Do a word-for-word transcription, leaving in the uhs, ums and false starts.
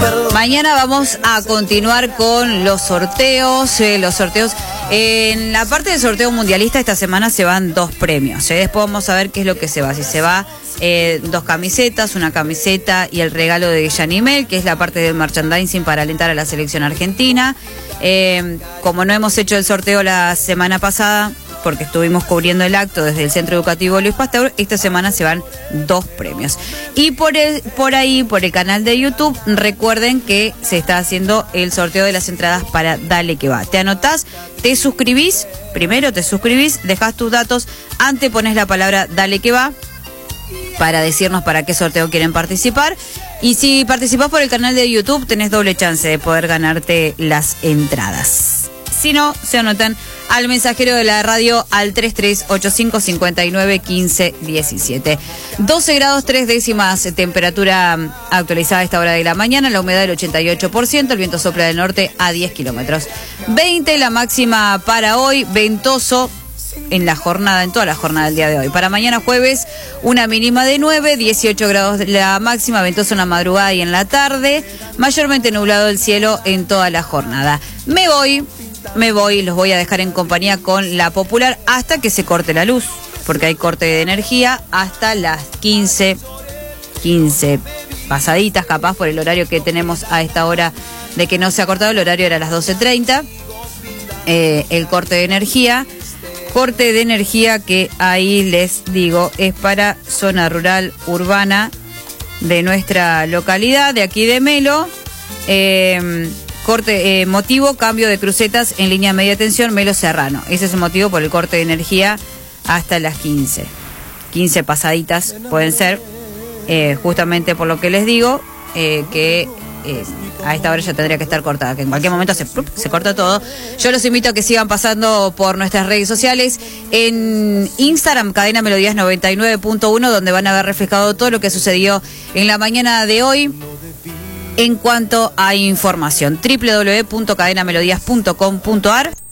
Mañana vamos a continuar con los sorteos, eh, los sorteos. En la parte del sorteo mundialista esta semana se van dos premios. ¿eh? Después vamos a ver qué es lo que se va. Si se va eh, dos camisetas, una camiseta y el regalo de Yanimel, que es la parte del merchandising para alentar a la selección argentina. Eh, como no hemos hecho el sorteo la semana pasada, porque estuvimos cubriendo el acto desde el Centro Educativo Luis Pasteur, esta semana se van dos premios. Y por el, por ahí, por el canal de YouTube, recuerden que se está haciendo el sorteo de las entradas para Dale Que Va. Te anotás, te suscribís, primero te suscribís, dejás tus datos, antes pones la palabra Dale Que Va, para decirnos para qué sorteo quieren participar. Y si participás por el canal de YouTube, tenés doble chance de poder ganarte las entradas. Si no, se anotan al mensajero de la radio al tres tres ocho cinco cinco nueve uno cinco uno siete. doce grados tres décimas, temperatura actualizada a esta hora de la mañana, la humedad del ochenta y ocho por ciento, el viento sopla del norte a diez kilómetros. veinte la máxima para hoy, ventoso en la jornada, en toda la jornada del día de hoy. Para mañana jueves, una mínima de nueve, dieciocho grados la máxima, ventoso en la madrugada y en la tarde, mayormente nublado el cielo en toda la jornada. Me voy... Me voy, los voy a dejar en compañía con La Popular hasta que se corte la luz, porque hay corte de energía hasta las quince, quince pasaditas, capaz por el horario que tenemos a esta hora de que no se ha cortado, el horario era a las doce treinta, eh, el corte de energía, corte de energía que ahí les digo es para zona rural urbana de nuestra localidad, de aquí de Melo. eh, Corte, eh, motivo, cambio de crucetas en línea media tensión, Melo Serrano. Ese es el motivo por el corte de energía hasta las quince. quince pasaditas pueden ser, eh, justamente por lo que les digo, eh, que eh, a esta hora ya tendría que estar cortada, que en cualquier momento se, se corta todo. Yo los invito a que sigan pasando por nuestras redes sociales. En Instagram, Cadena Melodías noventa y nueve punto uno, donde van a ver reflejado todo lo que sucedió en la mañana de hoy. En cuanto a información, doble u doble u doble u punto cadena melodías punto com punto a r